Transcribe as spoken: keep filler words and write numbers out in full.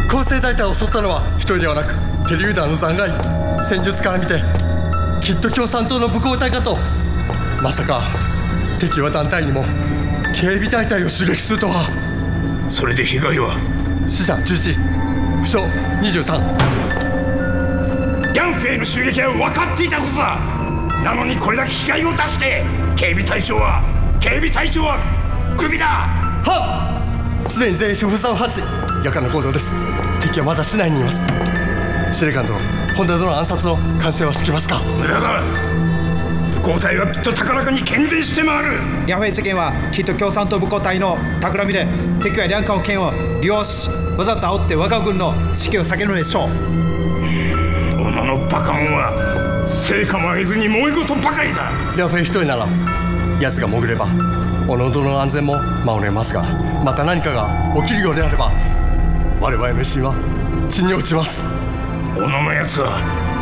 構成大隊を襲ったのは一人ではなく手榴弾の残骸。戦術から見てきっと共産党の武工隊かと。まさか敵は団体にも警備大隊を襲撃するとは。 それで被害は？ 死者じゅういち、負傷にじゅうさん。 リャンフェイの襲撃は分かっていたことだ。なのにこれだけ被害を出して警備隊長は警備隊長はクビだ。 はっ、すでに全員封鎖を発し夜間の行動です。敵はまだ市内にいます。司令官殿、本田殿の暗殺を監視はしてきますか？ 無駄だ。武工隊はきっと高らかに喧伝して回る。 リャンフェイ事件はきっと共産党武工隊の企みで、敵はリャンカの剣を利用しわざと煽って我が軍の士気を下げるのでしょう。 小野のバカ者は成果も上げずにもめ事ばかりだ。 リャンフェイ一人なら奴が潜れば小野殿の安全も守れますが、また何かが起きるようであれば我々の威信は地に落ちます。 小野のやつは